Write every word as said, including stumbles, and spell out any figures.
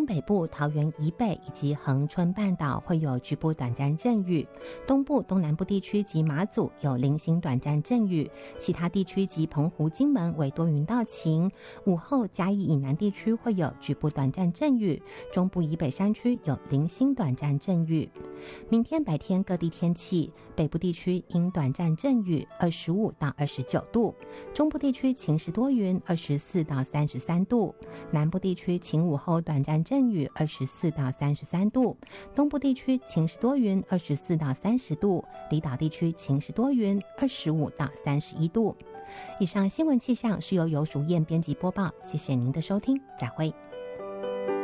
北部、桃园以北以及恒春半岛会有局部短暂阵雨，东部、东南部地区及马祖有零星短暂阵雨，其他地区及澎湖、金门为多云到晴。午后嘉义以南地区会有局部短暂阵雨，中部以北山区有零星短暂阵雨。明天白天各地天气，北部地区因短暂阵雨，二十五到二十九度，中部地区晴时多云，二十四到三十三度，南部地区晴午后短暂阵雨，二十四到三十三度，东部地区晴时多云，二十四到三十度，离岛地区晴时多云，二十五到三十一度。以上新闻气象是由游淑燕编辑播报，谢谢您的收听，再会。